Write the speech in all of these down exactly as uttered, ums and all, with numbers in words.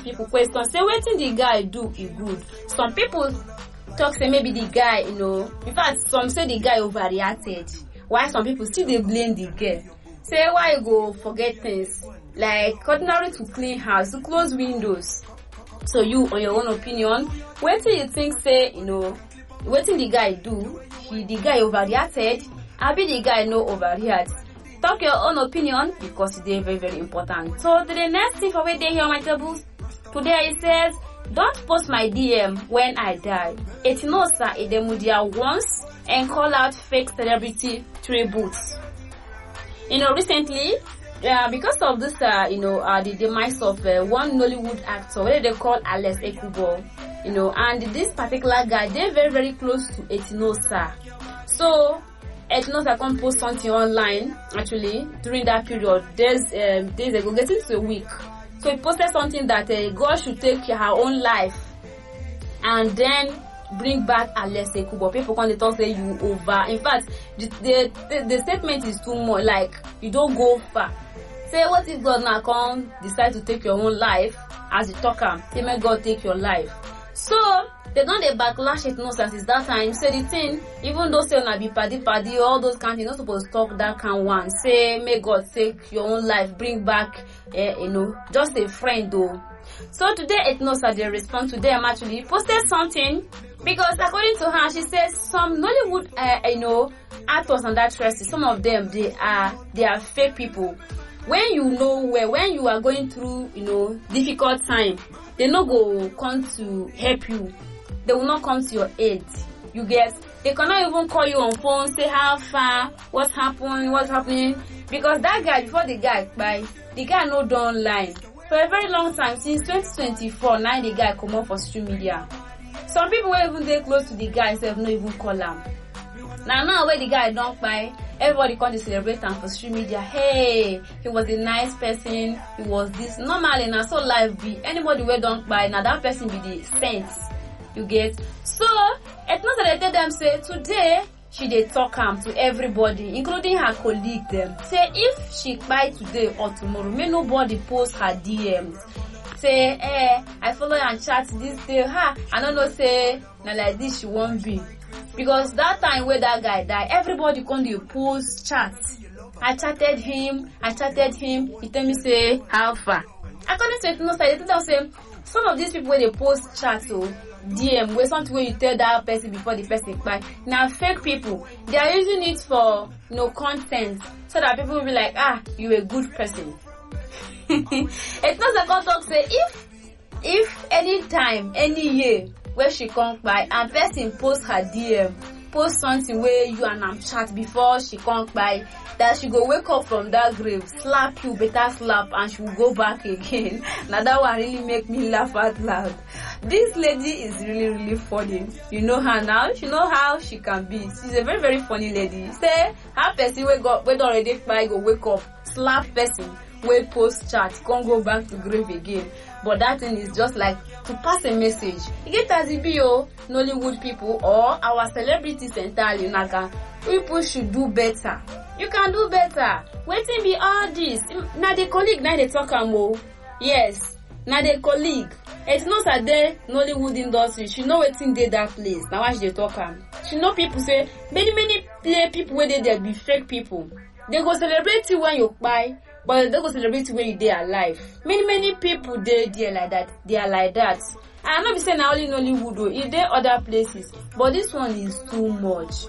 ask people questions, say wetin the guy do e good. Some people talk say maybe the guy, you know, in fact some say the guy overreacted, while some people still dey blame the girl. Say why you go forget things like ordinary to clean house, to close windows. So you, on your own opinion, wetin you think say, you know, wetin the guy do, he the guy overreacted, abi the guy no overreact? Talk your own opinion because they are very very important. So the next thing for we dey here on my table today, it says, don't post my D M when I die. Etinosa Edemudia wants and call out fake celebrity tributes. You know, recently, uh, because of this, uh, you know, uh, the demise of uh, one Nollywood actor, what they call Alex Ekubo, you know, and this particular guy, they're very very close to Etinosa. So Etinosa can post something online actually during that period, days um, days ago, getting to a week. So he posted something that uh, God should take her own life and then bring back Alex Ekubo. People can talk say you over. In fact, the, the the the statement is too much. Like you don't go far. Say what if God now come decide to take your own life as you talk am? Say may God take your life. So they don't they backlash it no since that time. Say the thing, even though say na be paddy paddy, all those kind, you're not supposed to talk that kind one. Say may God take your own life, bring back, eh, you know, just a friend though. So today Etinosa they respond to them actually posted something because according to her, she says some Nollywood, uh, you know, actors and actresses, some of them they are they are fake people. When you know where when you are going through, you know, difficult time, they no go come to help you. They will not come to your aid. You get, they cannot even call you on phone, say how far, what's happening, what's happening. Because that guy, before the guy buy, the guy no done online. For a very long time, since twenty twenty-four, now the guy come up for social media. Some people will even get close to the guy, so no even call him. Now, now where the guy don't buy, everybody come to celebrate him for social media. Hey, he was a nice person, he was this. Normally, now so life be, anybody where don't buy, now that person be the saint. You get? So, it's not that I tell them, say, today, she dey talk am to everybody, including her colleague them. Say, if she buy today or tomorrow, may nobody post her D Ms. Say, eh, I follow her and chat this day, ha, I don't know, say, now like this she won't be. Because that time where that guy died, everybody come to post chat. I chatted him, I chatted him, he tell me, say, how far? According to Etinosa, they tell them, say, some of these people where they post chat, so, D M, where something where you tell that person before the person buy. Now fake people, they are using it for you know content, so that people will be like, ah, you a good person. It's not a contact say if if any time, any year where she come by and person post her D M, post something where you and am chat before she come by, that she go wake up from that grave, slap you, better slap, and she will go back again. Now that one really make me laugh out loud. This lady is really really funny. You know her now. You know how she can be. She's a very very funny lady. Say her person wake up, wait already by go wake up, slap person, wait post chat, can't go back to grave again. But that thing is just like to pass a message. You get as it be oh, Nollywood people or our celebrities entirely naga. People should do better. You can do better. Waiting be all this. Now the colleague now they talk am. Yes. Now the colleague. It's not that they Nollywood industry. She know waiting dey that place. Now why she dey talk am? She know people say many many play people where they there be fake people. They go celebrate you when you buy, but they go celebrate you when you dey alive. Many many people they there like that. They are like that. I'm not be saying only Nollywood though. If there other places, but this one is too much.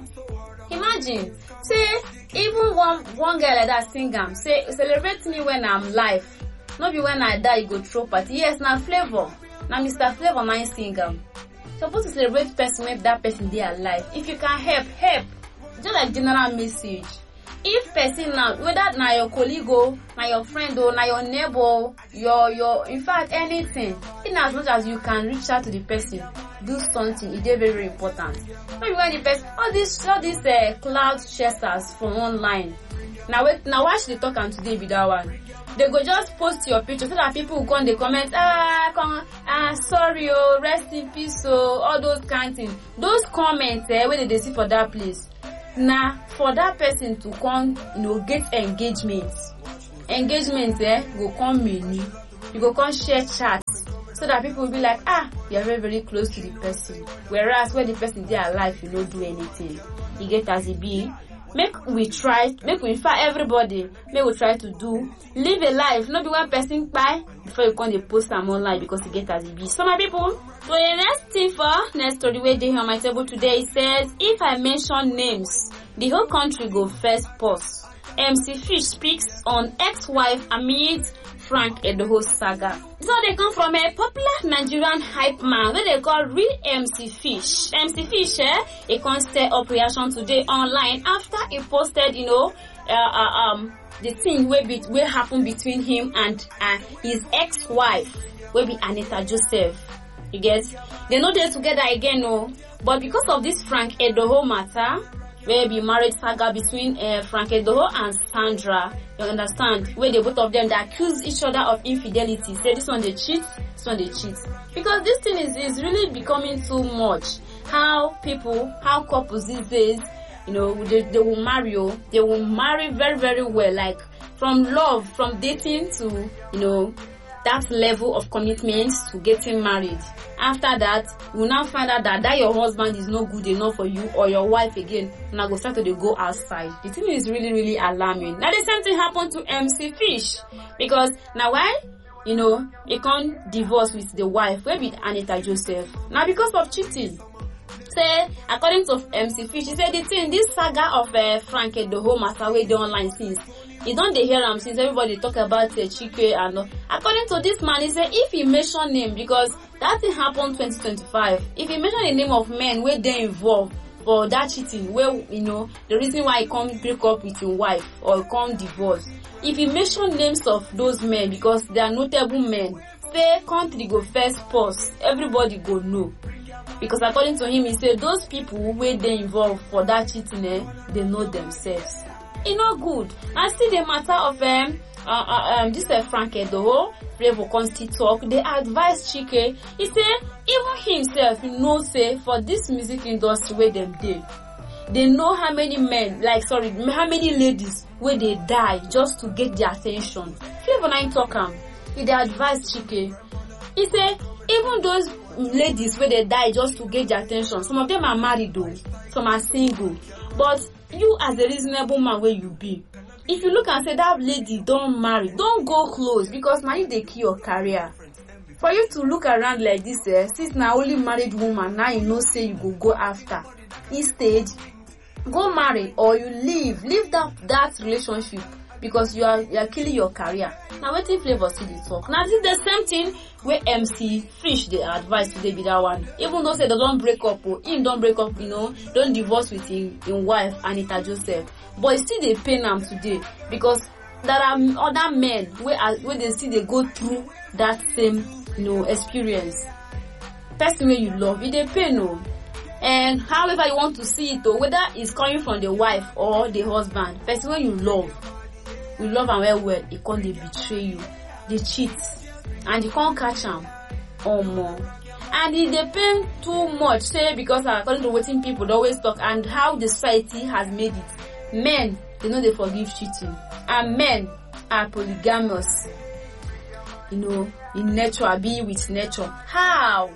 Imagine, say even one one guy like that sing am, say celebrate me when I'm live. Not be when I die you go throw party. Yes, now Flavor. Now Mister Flavor my sing am. Supposed to celebrate person if that person dey alive. If you can help, help. Just like general message. If person now, whether na your colleague or na your friend or na your neighbor, your your in fact anything, in as much as you can reach out to the person, do something. It is very very important. Maybe when the person, all these all these uh, cloud chasers from online. Now wait, now why should they talk am today be that one? They go just post your picture so that people will come they comment, ah, come, ah, sorry, oh, rest in peace, oh, all those kind of things. Those comments, eh, where they see for that place. Now, for that person to come, you know, get engagement. Engagement, eh, go come many. You go come share chat. so that people will be like, ah, you are very very close to the person, whereas when the person dey alive, you no do anything. You get as e be. Make we try, make we inspire everybody, make we try to do, live a life, not be one person buy before you come dey post am online because you get as e be. So my people, so the next thing for next story wey dey on my table today, it says, if I mention names, the whole country go first pause. M C Fish speaks on ex-wife amid Frank Edoho saga. So they come from a popular Nigerian hype man wey they call Real M C Fish. M C Fish, eh, he can stir up reaction today online after he posted, you know, uh, uh, um, the thing wey be wey happen between him and uh, his ex-wife, wey be Anita Joseph. You get? They know they're together again, no. But because of this Frank Edoho matter, where be marriage saga between uh, Frank Edoho and Sandra, you understand? Where the both of them they accuse each other of infidelity. Say this one they cheat, this one they cheat. Because this thing is, is really becoming too much. How people, how couples these days, you know, they, they will marry, they will marry very, very well. Like from love, from dating to, you know, that level of commitment to getting married. After that, you will now find out that, that your husband is not good enough for you, or your wife again, now go start to go outside. The thing is really, really alarming. Now the same thing happened to M C Fish, because now why, you know, he can't divorce with the wife, where with Anita Joseph. Now because of cheating. Say, according to M C Fish, he said the thing, this saga of uh, Frank Edoho matter wey dey online since. You don't dey hear am since everybody talk about uh, Chike and uh, according to this man, he said if he mention name, because that thing happened twenty twenty-five. If he mention the name of men where they involved for that cheating, where you know the reason why he can't break up with his wife or can't divorce. If he mention names of those men because they are notable men, say country go first pause, everybody go know. Because according to him, he said those people where they involved for that cheating, eh, they know themselves. It's not good. And still the matter of um, uh, uh, um this uh, Frank Edoho, Flavor Consti talk, they advise Chike. He say even himself he know say for this music industry where them dey, they know how many men, like sorry, how many ladies where they die just to get their attention. Flavor nine talk am. He dey advise Chike. He say even those ladies where they die just to get their attention, some of them are married though, some are single. But you as a reasonable man where you be, if you look and say that lady don't marry, don't go close, because now you they kill your career. For you to look around like this, eh, since now only married woman, now you know say you go go after. Instead, go marry or you leave, leave that that relationship, because you are you are killing your career. Now waiting Flavor see the talk. Now this is the same thing where M C Fish they advise today be that one. Even though say they don't break up, or him don't break up, you know, don't divorce with him, him wife Anita Joseph. But still they pain him today, because there are other men where where they see they go through that same, you know, experience. Person where you love, it they pain no. And however you want to see it though, whether it's coming from the wife or the husband, person where you love, you love and well well, it can't they betray you, they cheat, and you can't catch them or more. And it depends too much, say, because according to what people always talk and how the society has made it, men, they know they forgive cheating, and men are polygamous, you know, in nature, be with nature. How?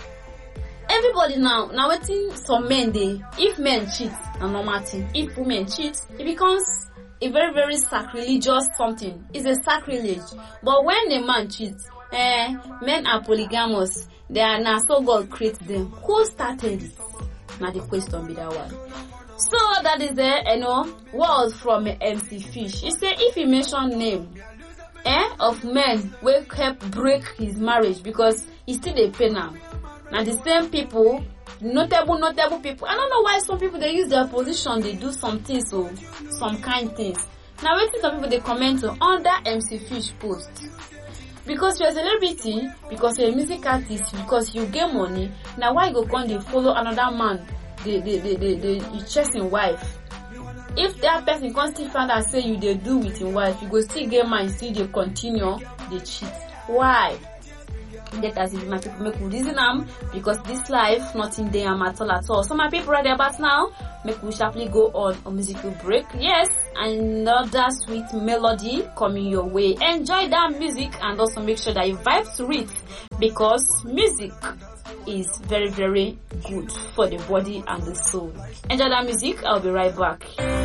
Everybody now, now waiting some men they, if men cheat, a normal thing. If women cheat, it becomes a very, very sacrilegious something. It's a sacrilege. But when a man cheats, eh, men are polygamous. They are now, so God creates them. Who started it? Now the question be that one. So that is the, you know, words from M C Fish. He said if he mention name, eh, of men will help break his marriage because he still a pain now. Now the same people, notable, notable people. I don't know why some people they use their position, they do some things, so some kind things. Now waiting some people they comment on under M C Fish post. Because you're a celebrity, because you're a music artist, because you get money, now why go come they follow another man, they they they they, they you chasing wife. If that person can't still find out say you they do with your wife, you go still get money, still they continue, they cheat. Why? get as if my people make we reason am, because this life nothing dey am at all at all. So my people right about now, make we sharply go on a musical break. Yes, another sweet melody coming your way. Enjoy that music and also make sure that you vibe to it, because music is very very good for the body and the soul. Enjoy that music. I'll be right back.